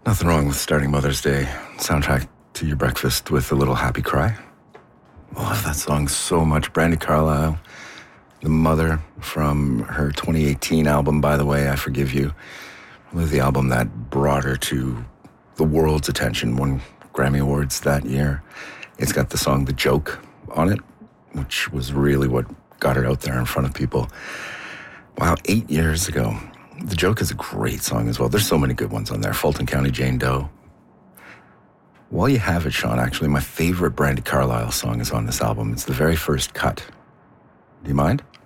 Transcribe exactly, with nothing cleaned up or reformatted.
Nothing wrong with starting Mother's Day soundtrack to your breakfast with a little happy cry. I love that song so much. Brandi Carlile, the mother from her twenty eighteen album, By the Way, I Forgive You. It was the album that brought her to the world's attention, won Grammy Awards that year. It's got the song The Joke on it, which was really what got her out there in front of people. Wow, eight years ago. The Joke is a great song as well. There's so many good ones on there. Fulton County Jane Doe. While you have it, Sean, actually, my favorite Brandi Carlile song is on this album. It's the very first cut. Do you mind?